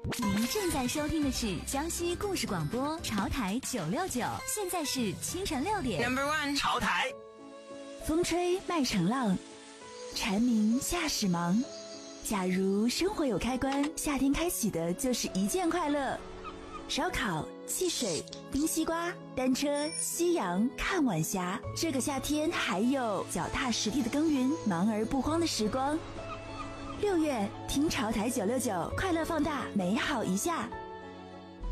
您正在收听的是江西故事广播潮台969，现在是清晨6点。 Number one， 潮台。 风吹麦城浪，蝉鸣夏始忙。假如生活有开关，夏天开启的就是一件快乐。烧烤、汽水、冰西瓜、单车、夕阳、看晚霞。这个夏天还有脚踏实地的耕耘，忙而不慌的时光。6月，听潮台969，快乐放大，美好一下。